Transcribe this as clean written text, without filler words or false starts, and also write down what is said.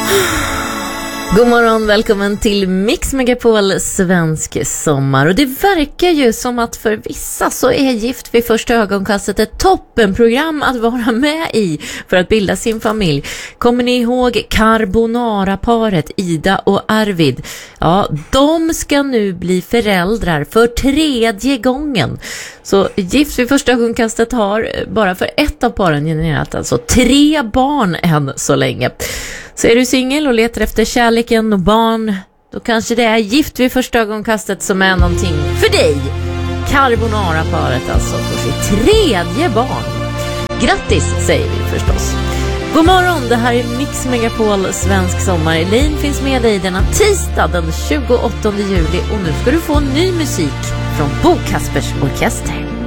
God morgon, välkommen till Mix Megapol svensk sommar. Och det verkar ju som att för vissa så är Gift vid första ögonkastet ett toppenprogram att vara med i för att bilda sin familj. Kommer ni ihåg carbonara-paret Ida och Arvid? Ja, de ska nu bli föräldrar för 3:e gången. Så Gift vid första ögonkastet har bara för ett av paren genererat alltså 3 barn än så länge. Så är du singel och letar efter kärleken och barn, då kanske det är Gift vid första ögonkastet som är någonting för dig. Carbonara-paret alltså får sitt 3:e barn. Grattis säger vi förstås. God morgon, det här är Mix Megapol svensk sommar. Elaine finns med dig denna tisdag den 28 juli och nu ska du få ny musik från Bo Kaspers Orkester.